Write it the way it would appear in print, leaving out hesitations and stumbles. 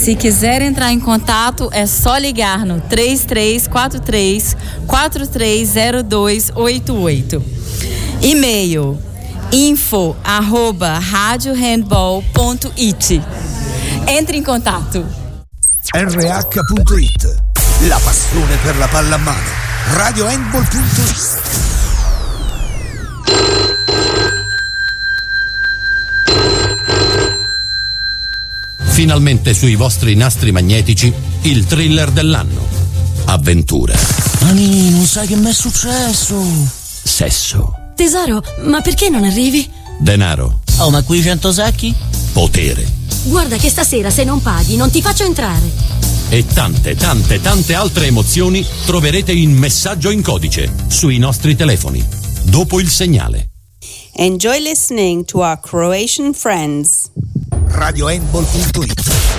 Se quiser entrar em contato, é só ligar no 3343-430288. E-mail info@radiohandball.it. Entre in contatto. RH.it. La passione per la pallamano. Radiohandball.it. Finalmente sui vostri nastri magnetici il thriller dell'anno. Avventura. Ani, non sai che mi è successo? Sesso. Tesoro, ma perché non arrivi? Denaro. Oh, ma qui 100 sacchi? Potere. Guarda che stasera se non paghi non ti faccio entrare. E tante altre emozioni troverete in messaggio in codice sui nostri telefoni. Dopo il segnale. Enjoy listening to our Croatian friends. Radiohandball.it.